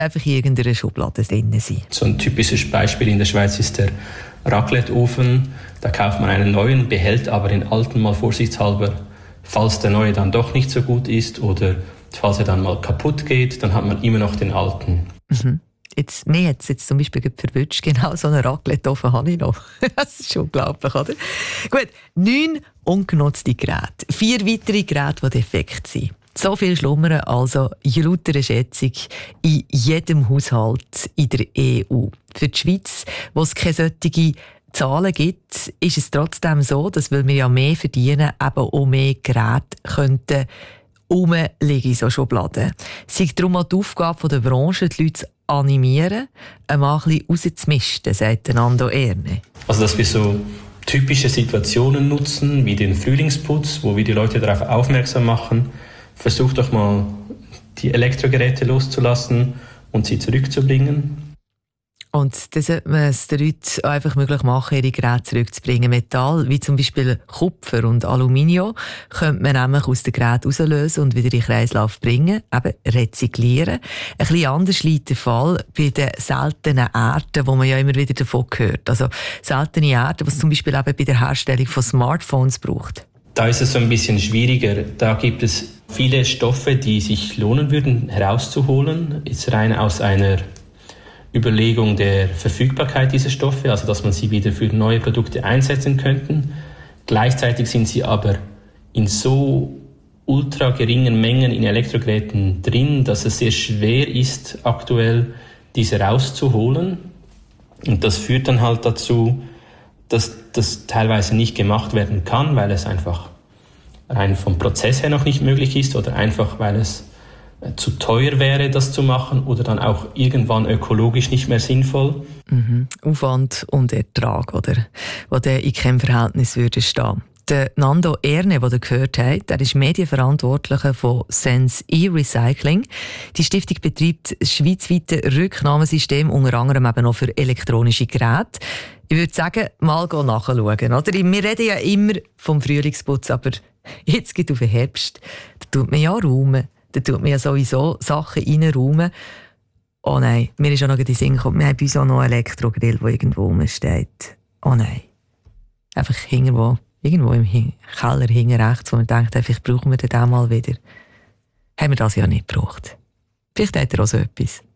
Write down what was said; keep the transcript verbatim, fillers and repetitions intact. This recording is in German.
einfach in irgendeiner Schublade drin sein. So ein typisches Beispiel in der Schweiz ist der Raclette-Ofen. Da kauft man einen neuen, behält aber den alten mal vorsichtshalber, falls der neue dann doch nicht so gut ist oder falls er dann mal kaputt geht, dann hat man immer noch den alten. Mhm. Jetzt, mir hat es jetzt zum Beispiel verwünscht, genau so einen Raclette-Ofen habe ich noch. Das ist unglaublich, oder? Gut, neun ungenutzte Geräte, vier weitere Geräte, die defekt sind. So viel schlummern also laut einer Schätzung in jedem Haushalt in der E U. Für die Schweiz, wo es keine solchen Zahlen gibt, ist es trotzdem so, dass, weil wir ja mehr verdienen, eben auch mehr Geräte könnten rumliegen in so Schubladen. Es ist darum auch die Aufgabe der Branche, die Leute zu animieren, einmal ein bisschen rauszumisten, sagt Nando Erne. Also, dass wir so typische Situationen nutzen, wie den Frühlingsputz, wo wir die Leute darauf aufmerksam machen, versucht doch mal, die Elektrogeräte loszulassen und sie zurückzubringen. Und dann sollte man es den Leuten einfach möglich machen, ihre Geräte zurückzubringen. Metall, wie zum Beispiel Kupfer und Aluminium, könnte man nämlich aus den Geräten rauslösen und wieder in den Kreislauf bringen, eben rezyklieren. Ein bisschen anders liegt der Fall bei den seltenen Erden, wo man ja immer wieder davon hört. Also seltene Erden, was zum Beispiel eben bei der Herstellung von Smartphones braucht. Da ist es so ein bisschen schwieriger. Da gibt es viele Stoffe, die sich lohnen würden, herauszuholen. Jetzt rein aus einer Überlegung der Verfügbarkeit dieser Stoffe, also dass man sie wieder für neue Produkte einsetzen könnte. Gleichzeitig sind sie aber in so ultra geringen Mengen in Elektrogeräten drin, dass es sehr schwer ist, aktuell diese rauszuholen. Und das führt dann halt dazu, dass das teilweise nicht gemacht werden kann, weil es einfach rein vom Prozess her noch nicht möglich ist oder einfach, weil es zu teuer wäre, das zu machen oder dann auch irgendwann ökologisch nicht mehr sinnvoll. Mhm. Aufwand und Ertrag, oder? Wo der in keinem Verhältnis würde stehen. Der Nando Erne, den ihr gehört habt, der ist Medienverantwortlicher von Sense E-Recycling. Die Stiftung betreibt ein schweizweites Rücknahmesystem, unter anderem eben auch für elektronische Geräte. Ich würde sagen, mal nachschauen. Oder? Wir reden ja immer vom Frühlingsputz, aber jetzt geht es auf den Herbst. Da tut man ja räumen. Da tut man ja sowieso Sachen reinräumen. Oh nein, mir ist auch noch in den Sinn gekommen, wir haben bei uns auch noch einen Elektrogrill, der irgendwo rumsteht. Oh nein. Einfach irgendwo, irgendwo im Keller hinten rechts, wo man denkt, vielleicht brauchen wir den mal wieder. Haben wir das ja nicht gebraucht. Vielleicht hat er auch so etwas.